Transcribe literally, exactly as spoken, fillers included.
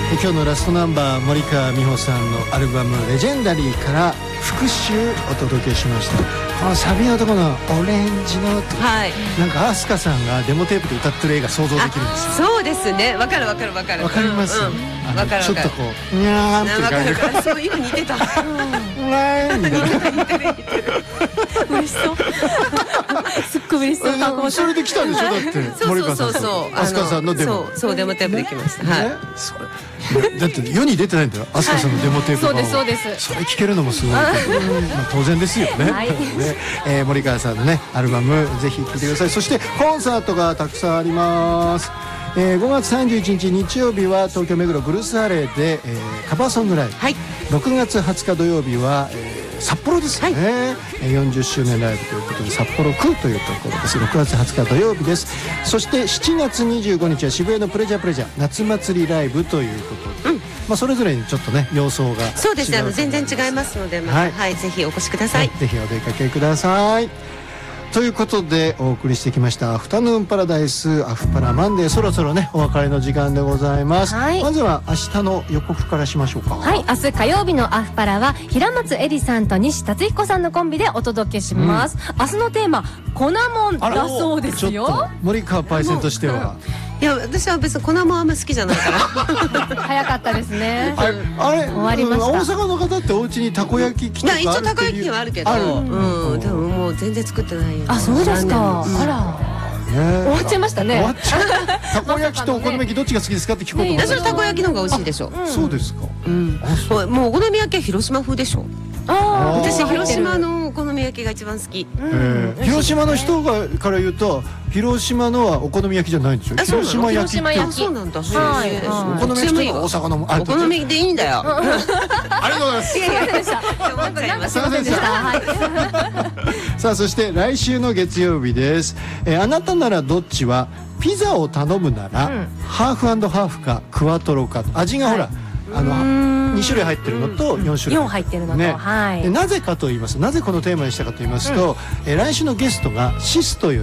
今日のラストナンバー、森川美穂さんのアルバム「レジェンダリー」から「復讐」お届けしました。このサビのところのオレンジの、はい、なんか飛鳥さんがデモテープで歌ってる絵が想像できるんですよ。 そうですね、わかるわかるわかるわかります、 うんうん、わかるわかる、 ちょっとこうにゃーんって感じ、 わかる、そう今似てた、うーんみたいな、 似てる似てる嬉しそうすっごい嬉しそうな顔。 それで来たんでしょ、だって森川さんと飛鳥さんのデモ。 そうそう、デモテープできました。はい、 だって世に出てないんだよ、飛鳥さんのデモテープが。 そうですそうです。 それ聞けるのもすごい、当然ですよね。森川さんのねアルバムぜひ聴いてください。そしてコンサートがたくさんあります。えー、ごがつさんじゅういちにち日曜日は東京目黒ブルースアレーで、えー、カバーソングライブ、はい、ろくがつはつか土曜日は、えー、札幌ですね、はい、よんじゅっしゅうねんライブということで札幌区というところです。ろくがつはつか土曜日です。そしてしちがつにじゅうごにちは渋谷のプレジャープレジャー夏祭りライブということで、うん、まあ、それぞれにちょっとね様相が違う。 そうですね、あの全然違いますので、また、はいはい、ぜひお越しください、はい、 ぜひお出かけください。ということでお送りしてきましたアフタヌーンパラダイスアフパラマンデー、そろそろねお別れの時間でございます、はい、まずは明日の予告からしましょうか。 はい、明日火曜日のアフパラは平松絵里さんと西達彦さんのコンビでお届けします、うん、明日のテーマ粉もんだそうですよ。 森川パイセンとしては、 いや私は別に粉もあんま好きじゃないから早かったですね。 あれ、あれ終わりました。 大阪の方ってお家にたこ焼き器とかあるっていう。 一応たこ焼き器はあるけど、うん、でももう全然作ってないよ。 あ、そうですか。あら、終わっちゃいましたね。 終わっちゃう。たこ焼きとお好み焼きどっちが好きですかって聞こうと思った。 私はたこ焼きの方が美味しいでしょ。 そうですか。 もうお好み焼きは広島風でしょ。 あ、 私広島のお好み焼きが一番好き。 広島の人がから言うと広島のはお好み焼きじゃないんでしょ。広島焼きって。 そうなんだ。お好み焼きと大阪のお好みでいいんだよ。 ありがとうございます。 いやいやでした。なんかなんかすいませんでした。はい。 さあそして来週の月曜日です。あなたならどっちはピザを頼むならハーフ&ハーフかクワトロか、味がほらあのにしゅるい入ってるのとよんしゅるいよん入ってるのと、はい。 なぜかと言いますなぜこのテーマにしたかと言いますと、来週のゲストがシスという